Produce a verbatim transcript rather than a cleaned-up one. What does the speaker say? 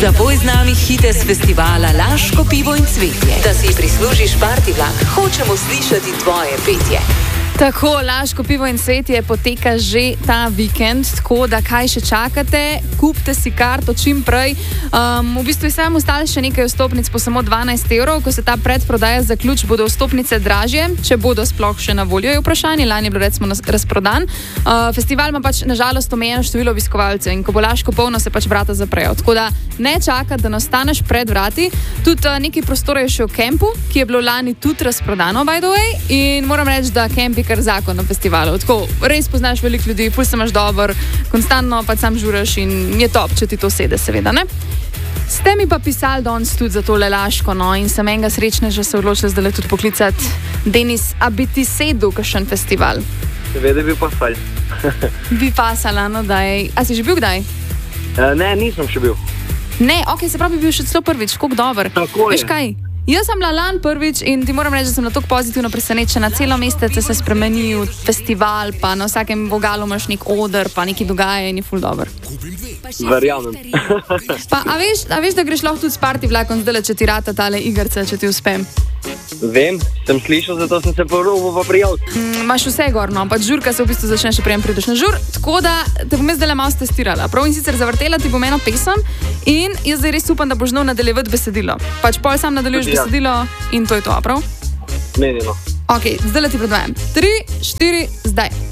Zapoj z nami hite z festivala Laško pivo in cvetje. Da si prislužiš party vlak, hočemo slišati tvoje petje. Tako, Laško pivo in cvetje poteka že ta vikend, tako da kaj še čakate, kupite si karto čim prej. Um, v bistvu je samo ostalo še nekaj vstopnic po samo dvanajst evrov, ko se ta predprodaja zaključi, bodo vstopnice dražje, če bodo sploh še na voljo, je vprašanje. Lani je bilo recimo razprodan. Uh, festival ima pač nažalost omejeno število obiskovalcev in ko bo Laško polno, se pač vrata zaprejo. Tako da ne čakati, da ne ostaneš pred vrati. Tudi uh, nekaj prostora je še v kempu, ki je bilo lani tudi razprodano, by the way, in moram reči, da kemp je kar zakon na festivalu. Tako, res poznaš veliko ljudi, ful se imaš dober, konstantno pa sam žuraš in je top, če ti to sede, seveda, ne? Ste mi pa pisali danes tudi za tole Laško, no, in sem enega srečneža se odločila zdaj tudi poklicati. Denis, a bi ti sedel kakšen festival? Seveda bi pasal. Bi pasala, no daj. A si že bil kdaj? Uh, ne, nisem še bil. Ne, ok, se pravi, bi bil še celo prvič, koliko dober. Tako je. Veš kaj? Jaz sem bila lan prvič in ti moram reči, da sem na toliko pozitivno presenečena. Celo mesec se spremeni v festival, pa na vsakem vogalu imaš nek oder, pa neki dogaja in je ful dober. Verjamem. Pa, a veš, a veš, da greš lahko tudi s party vlakom zdaj, če ti rata tale igrca, če ti uspem? Vem, sem slišal, zato sem se porobil pa prijavil. Mm, imaš vse gorno, pač žurka se v bistvu začne še prijem prideš na žur, tako da te bom jaz zdaj malo testirala. Prav in sicer zavrtela ti bom eno pesem in jaz zdaj res upam, da boš znal nadaljevati besedilo. Pač pol sam nadaljuješ ja. besedilo in to je to, prav? Menino. Ok, zdaj ti predvajam. Tri, štiri, zdaj.